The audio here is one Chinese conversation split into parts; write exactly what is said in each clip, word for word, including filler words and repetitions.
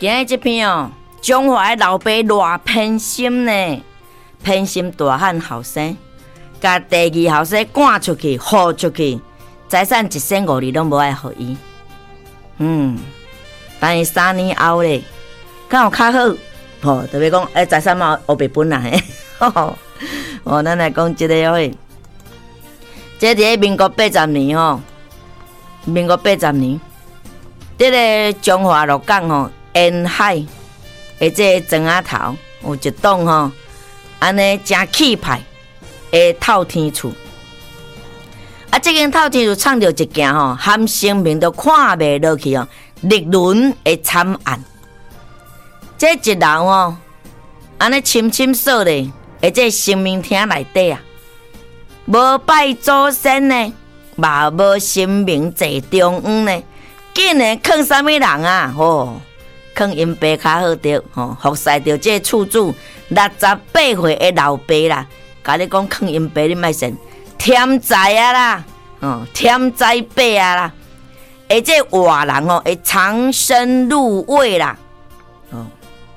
今日这篇哦，中华的老爸偌偏心呢，偏心大汉后生，甲第二后生赶出去，豁出去，财产一千五二拢无爱互伊。嗯，但是三年后咧，敢有较好？吼，特别讲，诶，财产嘛黑白本啦嘿。哦，咱来讲即个嘿，这伫咧民国八十年吼，民国八十年，这个中华鹿港吼。沿海的这个庄仔头有一栋吼，安尼真气派的透天厝。啊，这间透天厝创着一件吼，含生命都看袂落去哦，历轮的惨案。这一楼哦，安尼深深锁咧，在这生命厅内底啊，无拜祖先呢，嘛无神明坐中央呢，竟然囥啥物人啊？吼、哦！囥因爸较好着，吼，服侍着这厝主六十八岁的老爸啦。甲你讲囥因爸，你莫信，天才啊啦，哦，天才爸啊啦，而这活人哦，会长生入味啦，哦，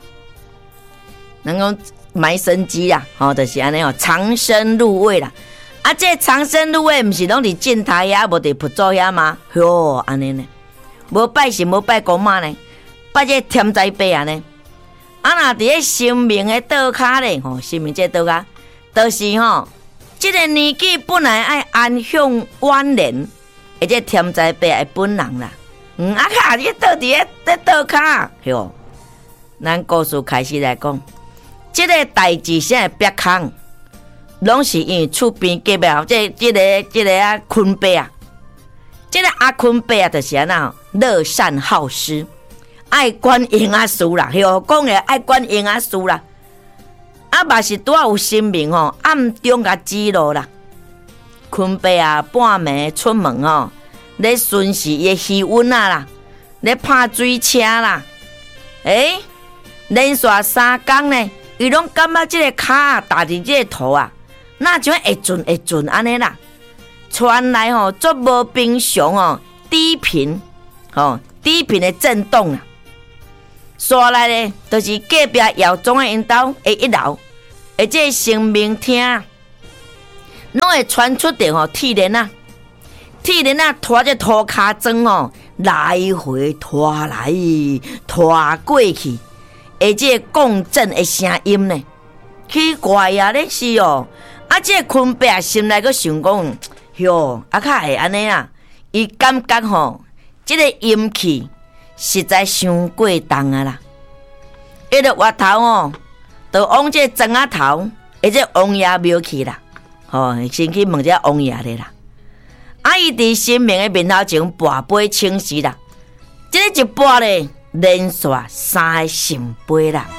能讲埋生机啦，吼、哦，就是安尼哦，长生入味啦。啊，这长生入味，毋是拢伫正台遐，无伫佛祖遐吗？哟，安尼呢，无拜神，无拜公妈呢。拜这天灾爸啊呢，啊那伫咧生命的倒骹咧，吼，生命这倒骹，就是吼，这个年纪本来爱安享晚年，而且天灾爸的本人啦，嗯啊卡，你倒伫咧咧倒骹，哟，咱故事开始来讲，这个代志啥会别空，拢是因为厝边隔壁这这个这个啊坤爸啊，这个阿坤爸啊，就是安那乐善好施。爱管营啊事啦，吼，讲诶爱管营啊事啦，啊嘛是拄有神明吼，暗中甲指路啦。坤爸啊，半暝出门吼，咧巡视伊诶气温啊啦，咧拍水车啦，诶、欸，连续三工呢，伊拢感觉即个骹啊，踏伫即个土啊，那像会准会准安尼啦。传来吼，足无平常哦，低频，吼，低频的震动啦。刷来咧，就是隔壁姚总的因兜的一楼，而这生命厅，拢会传出着吼铁链啊，铁链啊拖着拖骹砖哦，来回拖来拖过去，而这共振的声音呢，奇怪啊！咧是哦，啊这坤爸心内个想讲，哟，啊较会安尼啊，伊感觉吼，这个阴气。实在伤过重啊啦！伊个额头哦，就往这庄仔头，或者王爷庙去啦。吼、哦，先去问一下王爷咧啦。啊，伊伫神明的面头前跋杯请示啦。这个一跋咧，连续三个圣杯啦。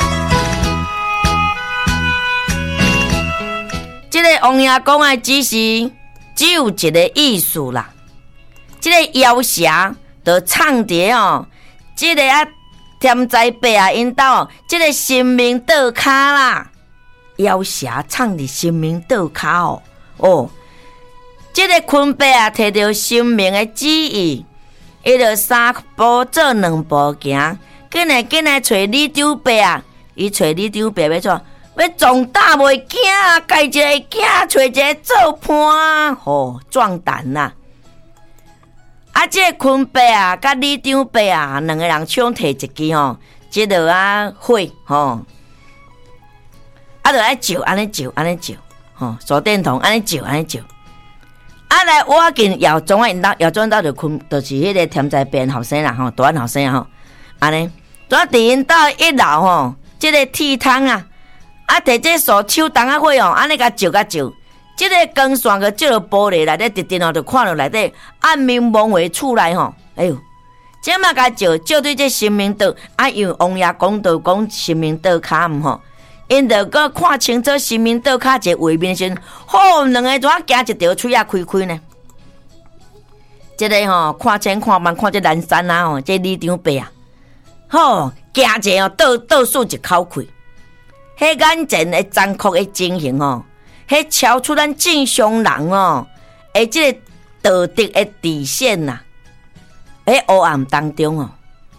这个王爷讲的只是只有一个意思啦。这个妖邪。就唱伫哦，即、这个啊天灾爸啊，因兜即个生命倒骹啦，妖邪唱伫生命倒骹哦哦，即、这个坤爸啊，摕到生命的旨意，伊就三步做两步行，紧来紧来找李长伯啊，伊找李长伯要怎？要壮大袂惊啊，家一个囝找一个做伴，吼、哦、壮胆呐、啊。啊，这个坤爸啊，甲李长伯啊，两个人抢摕一支吼，即落啊火吼，啊，就爱照安尼照安尼照，吼，手电筒安尼照安尼照，啊来我见姚总啊，因兜姚总因兜就坤，就是迄个天才变后生啦，吼，大汉后生吼，安尼，拄啊伫因兜一楼吼，即、這个铁窗啊，啊摕这手手灯啊火哦，安尼甲照甲照。这个光线个照到玻璃内底，直直哦，就看到内底暗明蒙为厝内吼。哎呦，这嘛甲照照对这生命道，啊，因为王爷讲道讲生命道骹毋吼，因着个看清楚生命道骹一个画面时，吼，两个怎啊行一条喙啊开开呢？这个吼、哦、看前看慢看这南山啊吼，这李长伯啊，吼行者哦倒倒数一口气，迄眼前的残酷的情形哦。迄超出咱正常人哦，诶，即个道德的底线呐、啊，喺黑暗当中哦，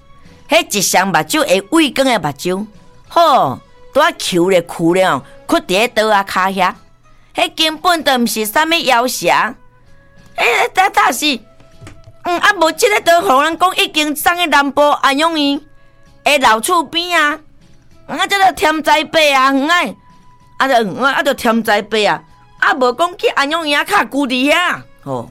迄一双目睭会畏光的目睭，吼，拄啊球咧哭咧哦，屈伫咧刀啊骹遐，迄根本都毋是啥物妖蛇，迄搭搭是，嗯啊无即个刀，互人讲已经送去南部安养院的老厝边啊，啊即个添栽辈啊，嗯哎，啊就嗯啊就添栽辈啊，啊无讲去安养院啊卡居伫遐，吼，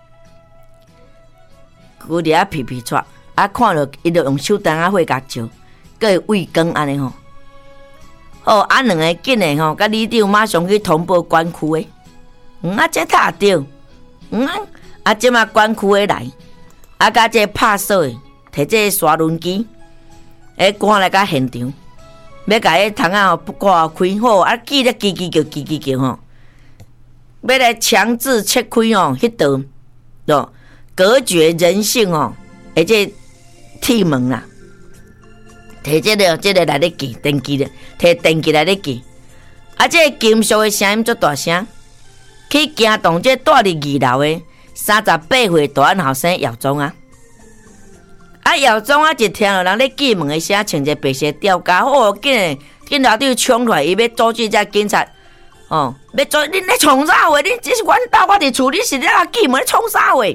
居伫遐皮皮喘。啊，看到伊就用手灯啊火甲照，佮会畏光安尼吼。哦，啊两个紧诶吼，甲里长马上去通报管区诶。嗯啊，这塔着，嗯啊，啊即马管区诶来，啊甲这拍锁诶，摕这刷轮机，诶赶来甲现场，要甲迄窗啊不挂开，吼啊记咧叽叽叫叽叽叫吼，要来强制切开哦，迄道，咯隔绝人性哦，而且。铁门啦，摕这个这个来咧记电机咧，摕电机来咧记，啊，这个金属的声音足大声，去惊动这住伫二楼的三十八岁大汉后生姚总啊，啊姚总啊，一听到人咧记门的声，穿一个白色吊夹，哦，紧诶，紧老弟冲出来，伊要阻止这警察，哦，要阻恁咧创啥话？恁这是阮家，我伫厝，你是咧记门咧创啥话？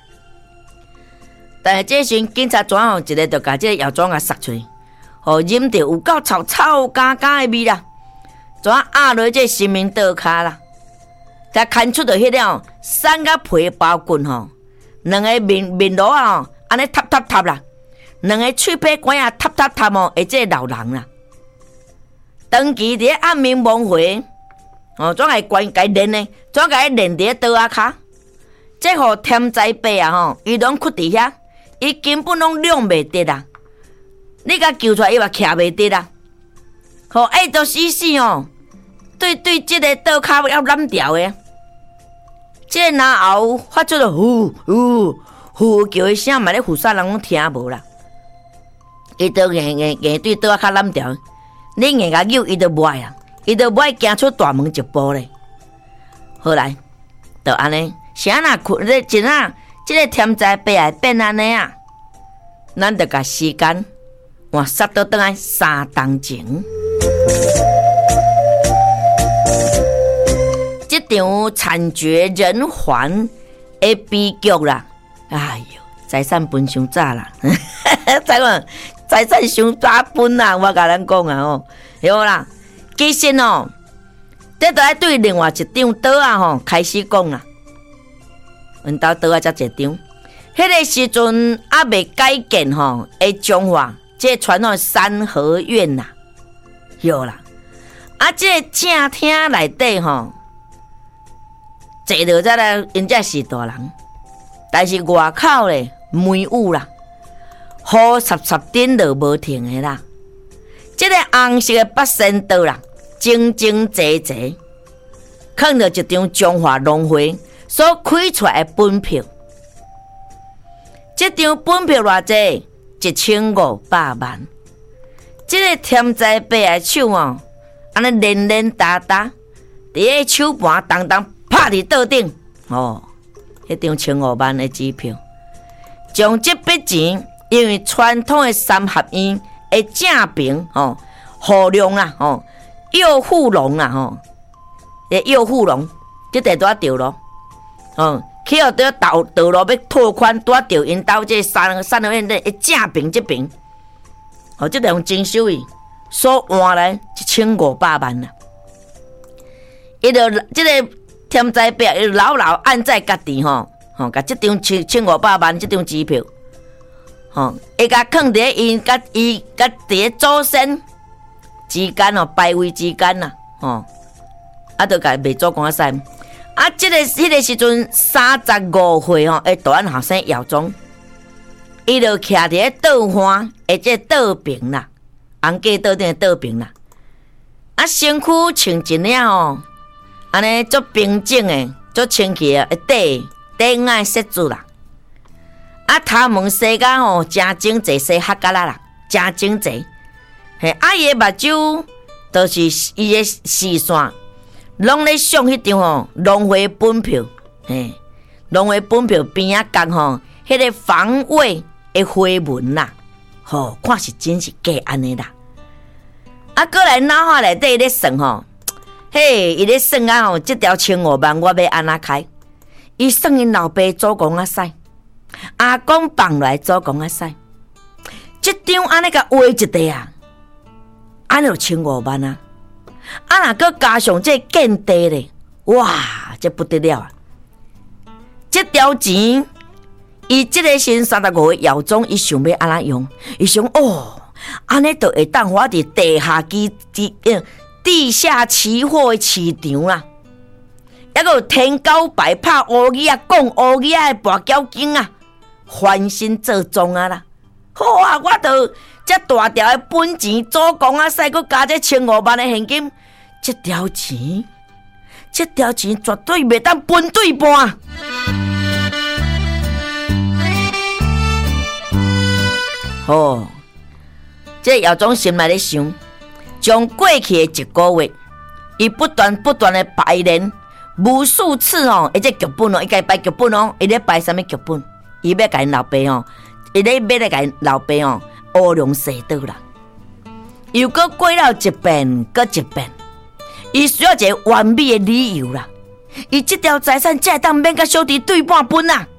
但是这时警察专吼一个就把这个药妆啊塞出去，吼啉着有够臭臭干干的味啦，专压落这生命刀骹啦，才看出着迄了散甲皮包棍吼，两个面面罗啊吼，安尼塌塌塌啦，两个喙皮管啊塌塌塌哦，会这老人啦，长期伫暗暝梦回，哦，怎个关该练呢？怎个练伫刀啊骹？这互添栽辈啊吼，伊拢屈伫遐。伊根本拢亮袂得啦，你甲救出来伊嘛徛袂得啦，吼爱都死死哦，对对，即个刀骹要揽掉的，即个然后发出了呼呼呼叫的声嘛，咧附散人拢听无啦，伊都硬硬硬对刀骹揽掉，你硬甲扭伊都无爱啊，伊都无爱行出大门一步咧，好来，就安尼，啥若困咧一啊。这个添在白来变安尼啊，咱就甲时间换杀到倒来三当前。这场惨绝人寰的悲剧啦，哎呦，财产分伤早啦，财产财产伤早分啦，我甲咱讲啊吼，有啦，其实哦，这都要对另外一张刀啊吼开始讲啦。阮兜倒啊，才一张。迄个时阵还未改建吼，诶，中华这传统三合院呐，有啦。啊，这正厅内底吼，坐着在来，因才是大人，但是外口咧霉雾啦，雨湿湿点落无停的啦。这个红色的八仙刀啦，整整齐齐，放着一张中华农会所开出来的本票，这张本票偌济？一千五百万。这个添在白的手哦，安尼连连打打，伫个手盘当当拍伫桌顶哦，迄张千五万的支票，将这笔钱因为传统的三合院的正平哦，何龙啊哦，右富龙啊吼，诶右富龙，这地多掉咯。哦，去后倒道道路要拓宽，拄啊着因兜这三三合院的正平这边，哦，这个用征收伊所换来一千五百万啦。伊就这个添在表，伊牢牢按在家己吼，吼，甲这张千千五百万这张支票，吼，会甲放伫因甲伊甲伫祖先之间哦，排位之间呐，吼，啊，就甲卖做官使。啊，这个迄个时阵三十五岁吼，诶，大汉后生姚总，伊就徛伫倒换，诶，这倒平啦，红架倒顶倒平啦。啊，身躯穿一领哦，安尼足平整诶，足清气诶，底底爱色子啦。啊，头毛洗甲吼，真整齐，洗黑甲啦啦，真整齐。嘿，啊，伊诶目睭都是伊诶视线。拢咧上迄张吼农会本票，嘿，农会本票边仔角吼，迄个防卫的花纹啦， 吼、哦，看是真是假安尼啦。啊，过来脑海内底咧算吼，嘿，伊咧算啊吼，这条千五万我要安怎开？伊算因老爸祖公啊使，阿公放来祖公啊使，这张安尼甲画一地啊，安尼就千五万啊！啊，若搁加上这建地咧，哇，这不得了啊！这条钱，伊这个新三十五岁姚总，伊想要安怎用？伊想哦，安尼就会当我伫地下基地、地下期货的市场啦。还有天高白拍乌语啊，讲乌语啊的跋筊精啊，翻身做庄啊啦！好啊，我就这大条的本钱，祖公啊，使搁加这千五万的现金，这条钱，这条钱绝对袂当分对半。哦，这姚总心内咧想，将过去的一个月，伊不断不断的排练。无数次哦，而且剧本哦，伊家摆剧本哦，伊咧摆什么剧本？伊要甲因老爸哦，伊咧要来甲因老爸哦，乌龙蛇道啦。又搁过了一遍，搁一遍，伊需要一个完美的理由啦。伊这条财产才会当免甲小弟对半分啊。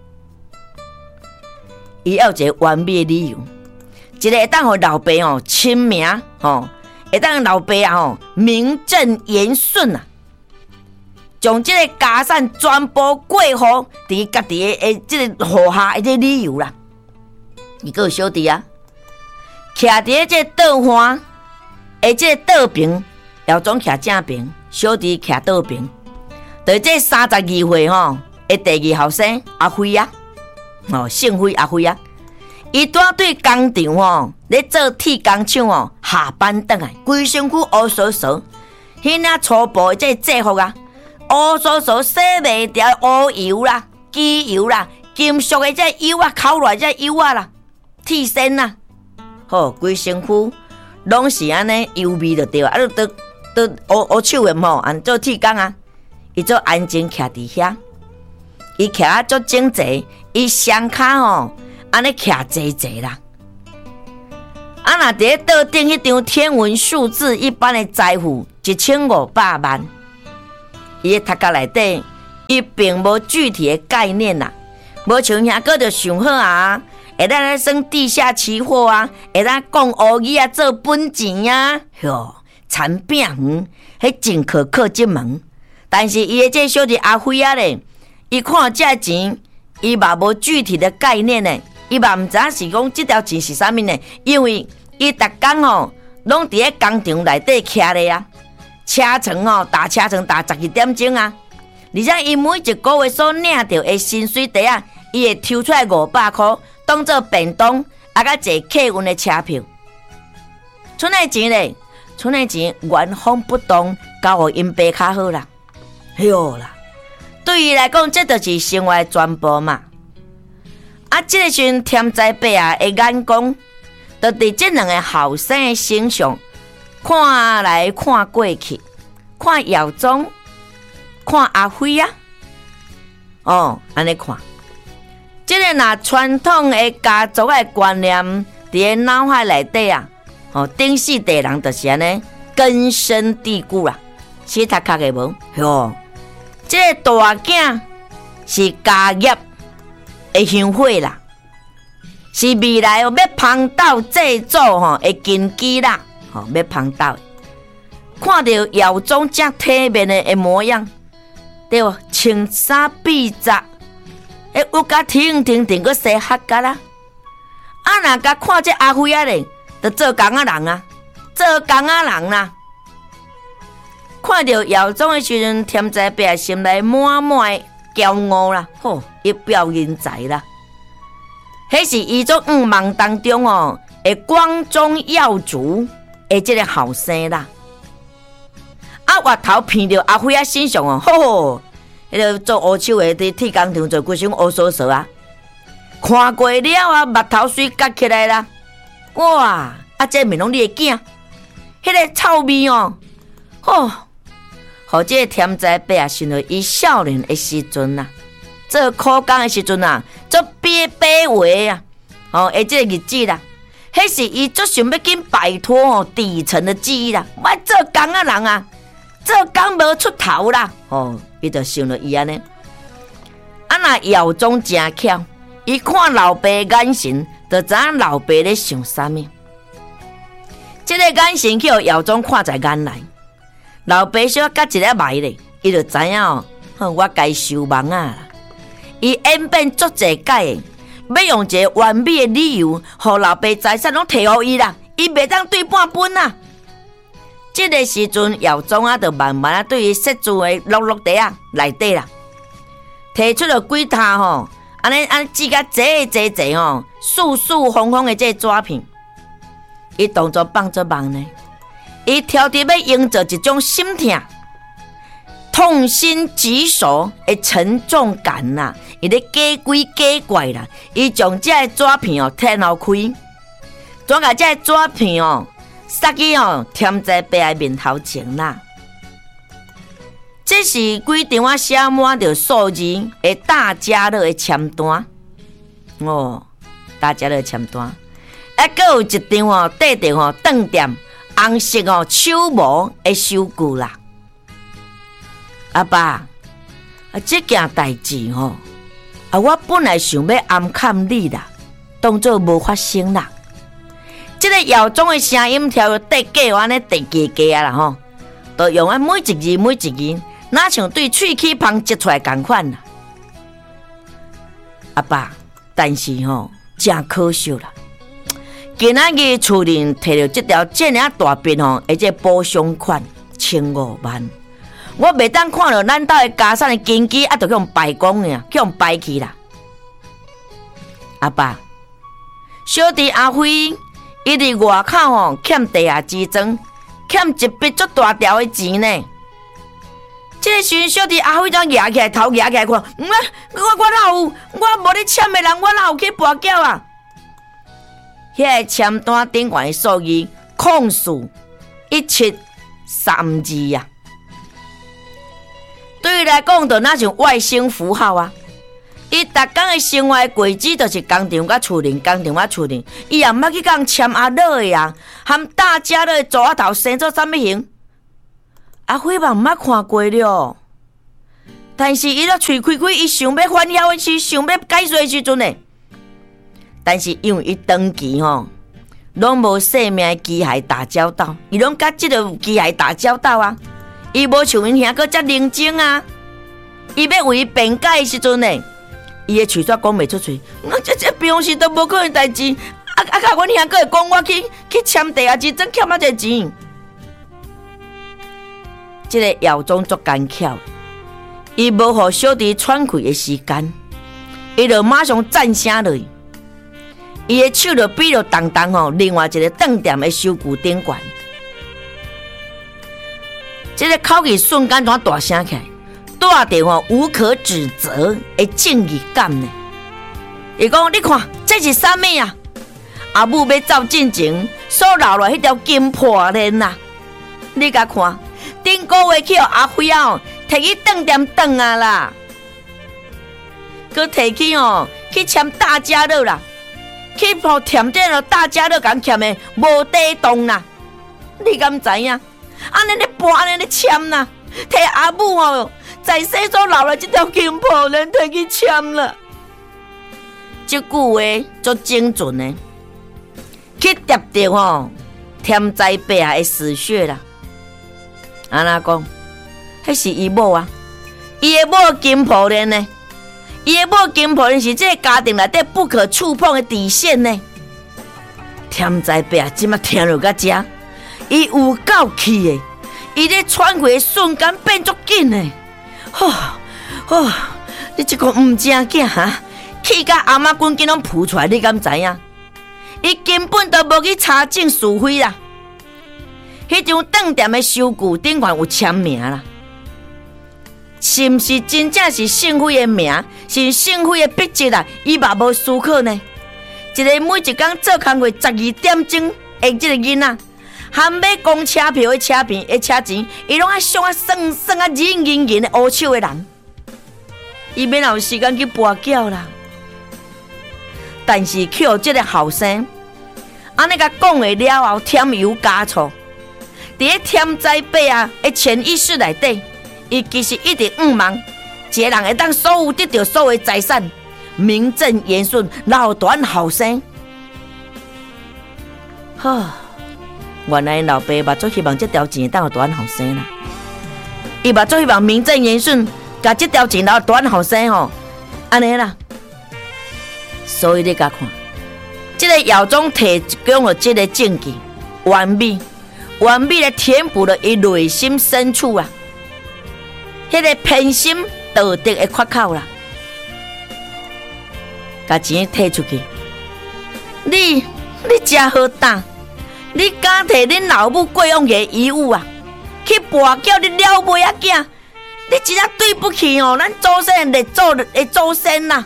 伊要一个完美的理由，一个会当互老爸哦亲名哦，会当老爸啊哦名正言顺啊。将这个家产全部过户伫家己的这个户下的这个理由啦。伊个小弟啊，徛伫这个倒环的这个倒边，姚总徛正边，小弟徛倒边。就这三十二岁吼的第二后生阿辉啊，哦，姓辉阿辉啊，伊拄对工厂吼咧做铁工厂哦，下班转来，规身躯乌索索，迄那粗暴的这个制服啊。乌索索洗袂掉乌油啦、机油啦、金属的这油啊、烤来这油啊啦、铁线啦，吼，规身躯拢是安尼油味就对啊，啊，都都乌乌手的吼，按做铁工啊，伊做安静徛伫遐，伊徛啊足整齐，伊双骹吼安尼徛齐齐啦。啊，若伫倒顶迄张天文数字一般的财富一千五百万。伊的头壳内底，伊并无具体的概念啦，无像遐个就想好啊，会当来算地下期货啊，会当讲乌语啊做本钱啊，哟，产饼园，迄真可靠进门。但是伊的这小弟阿辉啊咧，伊看这钱，伊嘛无具体的概念呢，伊嘛毋知影是讲这条钱是啥物呢？因为伊逐工吼，拢伫咧工厂内底徛咧啊。车程哦，打车程打十二点钟啊！而且伊每一个月所领到的薪水袋啊，伊会抽出来五百块，当做便当，啊甲坐客运的车票。剩的钱咧，剩的钱原封不动交互因爸较好啦。哎哟啦，对伊来讲，这就是生活的全部嘛。啊，这个时阵添在爸啊的眼光，就伫这两个后生的身上。看来看过去，看姚总，看阿辉啊，哦，安尼看，这个若传统的家族的观念伫个脑海内底啊，哦，顶世代人就是安尼根深蒂固啦，死读壳的无，哟，这个大囝是家业的香火啦，是未来哦要帮到制作吼的根基啦。吼、哦，要芳斗，看到姚总这体面的模样，对无？穿衫笔扎，诶，有甲挺挺挺个洗黑甲啦。啊，若甲看这阿辉啊咧，就做工仔人啊，做工仔人啦。看到姚总的时阵，添在爸心内满满骄傲啦，吼，一表人才啦。迄是伊种五梦当中哦，的光宗耀祖。诶，这个后生啦，啊，额头偏到阿辉啊身上哦，吼吼，迄个做乌手的伫铁工厂做规身乌索索啊，看过了啊，目头水夹起来啦，哇，啊，这面拢你的囝，迄个臭味哦，吼，互这个添在爸啊，想到伊少年的时阵啊，做苦工的时阵啊，做憋憋话啊，哦，诶，这个日子啦。 迄是伊足想要紧摆脱哦底层的记忆啦。我做工啊人啊，做工无出头啦。哦，伊就想着伊安尼。啊那耀宗真巧，伊看老爸的眼神，就知影老爸咧想啥物。这个眼神去互耀宗看在眼内，老爸小甲一个埋咧，伊就知影哦，我该收网啊啦。伊演变足济解的。要用一个完美的理由，互老爸财产拢摕互伊啦，伊袂当对半分啊。这个时阵，耀宗啊，就慢慢啊对伊设置的录录袋啊内底啦，摕出了几沓吼，安尼安挤甲济济济吼，素素红红的这纸片，伊当作放做梦呢。伊挑剔要营造一种心痛、痛心疾首的沉重感呐、啊。伊咧假鬼假怪啦，伊将这纸片哦摕后开，转甲这纸片哦塞去哦添在爸的面头前啦。这是几张啊写满着数字的大家乐的签单哦，大家乐签单，还佫有一张哦缀着哦顿店红色哦手模的收据啦。阿爸，啊这件代志吼。啊！我本来想要暗砍你啦，当作无发生啦。这个耀宗的声音调到底假安尼地加加啦吼，都用啊每一字每一字，哪像对喙齿旁接出来同款啦。阿爸，但是吼真可惜啦，今仔日厝人摕到这条这么大笔吼，而且补偿款千五万。我袂当看到咱家的家产的经济，啊，就去用败光呀，去用败去啦。阿爸，小弟阿辉，伊伫外口吼欠地下之庄，欠一笔足大条的钱呢。这个时阵，小弟阿辉怎压起来，头压起来看，嗯、我我哪有，我无咧欠的人，我哪有去跋筊啊？迄个签单顶悬的数字，控诉一七三字呀。对伊来讲，就那像外星符号啊！伊逐工的生活的轨迹，就是工厂甲厝邻，工厂甲厝邻。伊也毋捌去讲签阿乐的啊，含大家乐的组仔头生做啥物形？阿辉嘛毋捌看过了。但是伊咧喙开开，伊想要反晓的时，想要解说的时阵呢，但是因为伊长期吼，拢无生命的机械打交道，伊拢甲即个机械打交道啊。伊无像因兄阁遮认真啊！伊要为伊辩解的时阵呢，伊的嘴煞讲袂出嘴。我这这平时都无可能代志，啊啊！甲阮兄阁会讲我去去签地下之真欠啊这钱。这个耀宗足干巧，伊无互小弟喘气的时间，伊就马上站声落去，伊的手就比着重重吼，另外一个顿店的收据顶悬。这个口气瞬间怎大声起来，带着吼无可指责的正义感呢。伊讲：你看这是啥物啊？阿母要走进前所留落迄条金破链啊！你甲看，顶个月去互阿辉啊，摕去顿店顿啊啦，佮摕去哦去签大家乐啦，去互添这个大家乐共欠的无地动啦。你敢知影？安尼咧搬，安尼咧签啦，摕阿母哦，在世所留了这条金破链，摕去签了。这句话足精准的，去贴着吼，添在爸下的死穴啦。安那讲，迄是伊某啊，伊的某金破链呢？伊的某金破链是这个家庭内底不可触碰的底线呢。添在爸下，即马听落甲遮。伊有够气的，伊咧喘气的瞬间变足紧的，吼吼！你这个唔正经哈，气甲阿妈滚紧拢扑出来，你敢知影？伊根本都无去查证是非啦。迄张顿店的收据顶悬有签名啦，是毋是真正是姓辉的名？是姓辉的笔迹啦？伊嘛无思考呢。一个每一工做工课十二点钟的这个囡仔。含买公车票的车片的车钱，伊拢爱上啊算算啊认认认的乌手的人，伊免有时间去跋筊啦。但是去互这个后生， 安尼甲讲的了后，添油加醋，伫咧添在八啊的潜意识内底，伊其实一直毋望一个人会当所有得到所有的财产，名正言顺，老大后生。呵，原来老爸嘛最希望这条钱当老大后生啦。伊嘛最希望名正言顺，甲这条钱老大后生吼，安尼啦。所以你甲看，这个姚总提供了这个证据，完美，完美的填补了伊内心深处啊，迄个偏心道德的缺口啦。甲钱摕出去，你你真好胆，你敢摕恁老母过往的遗物啊，去跋叫你了妹仔囝，你真正对不起哦，咱祖先的祖的祖先呐。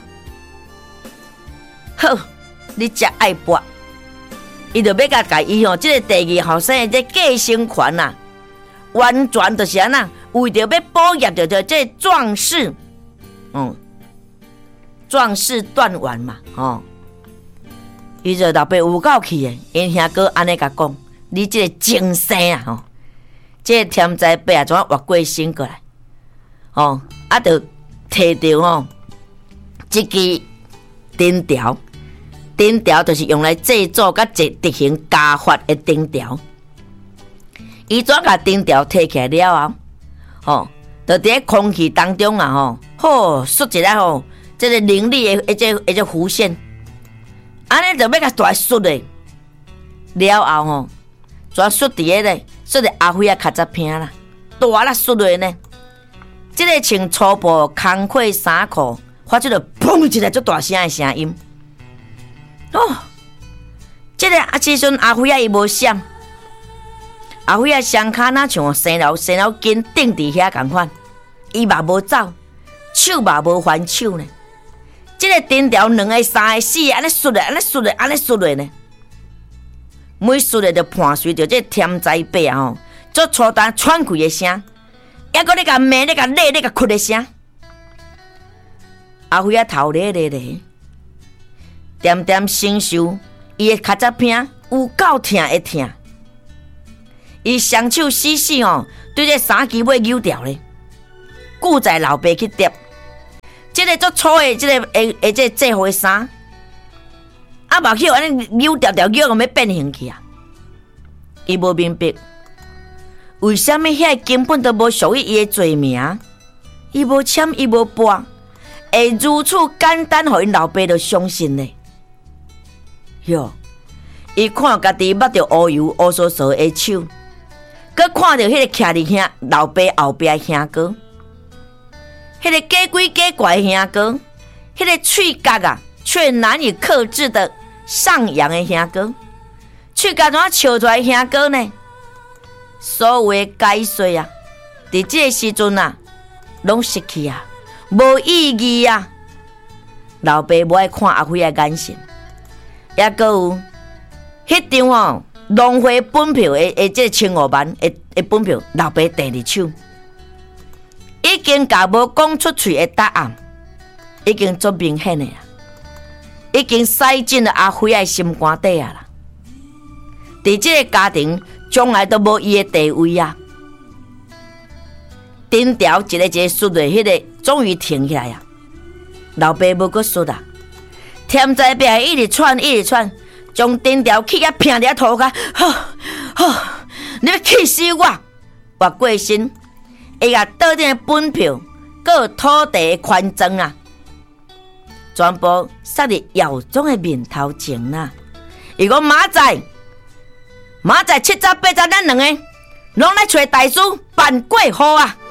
好，你真爱跋，伊就要甲甲伊吼，这个第二后生的这继承权呐，完全就是安那，为着要保业着着这壮士，嗯。壮士断腕嘛，吼！伊就老爸有够气的，因兄哥安尼甲讲：“你这个精生啊，吼！这个天灾八啊，怎啊越过身过来？哦，啊，就摕着吼，这支钉条，钉条就是用来制作甲执执行家法的钉条。伊怎甲钉条摕起来了后，吼，就伫咧空气当中啊，吼，好说一下吼。”这个灵力的，一只一只弧线，安尼就要甲大摔嘞。了后吼，全摔伫个咧，摔伫阿辉啊卡扎片啦，大啦摔落呢。这个穿粗布工课衫裤，发出了砰一个足大声的声音。哦，这个啊，时阵阿辉啊伊无闪，阿辉啊双骹若像生了生了筋定伫遐共款，伊嘛无走，手嘛无还手呢。这个钉条两个、三个、四个，安尼摔嘞，安尼摔嘞，安尼摔嘞呢。每摔嘞就伴随着这天灾八啊吼，做粗单喘气的声，还搁咧甲骂、咧甲勒、咧甲哭的声。阿辉啊头咧咧咧，点点承受伊的脚趾片有够疼会疼。伊双手死死哦，对这三支尾扭掉咧，顾在老爸去叠。这个足粗的，这个诶诶，这制服的衫，啊，目睭安尼扭掉掉，扭到要变形去啊！伊无明白，为什么遐根本都无属于伊的罪名，伊无签，伊无拨，会如此简单，互因老爸就相信呢？哟，伊看家己捌着乌油乌索索的手，佮看着迄个徛伫兄老爸后壁的兄哥。迄个假鬼假怪的兄哥，迄个喙角啊，却难以克制的上扬的兄哥，喙角怎啊笑出来的兄哥呢？所有的解说啊，伫这个时阵啊，拢失去啊，无意义啊。老爸无爱看阿辉的眼神，也搁有迄张哦浪费本票的的这千五万的的本票，老爸第二手。已经甲无讲出嘴的答案，已经足明显的啊，已经塞进了阿辉的心肝底啊啦。伫这个家庭，从来都无伊的地位啊。钉条一个一个摔落，迄个终于停下来啊。老爸无搁摔啊，天灾八一直窜，一直窜，将钉条气啊拼伫涂骹，吼吼，你要气死我！越过身。伊甲倒顶的本票，佮有土地的权状啊，全部塞伫姚总的面头前啦。伊讲明仔，明仔七早八早，咱两个拢来找大师办过户啊！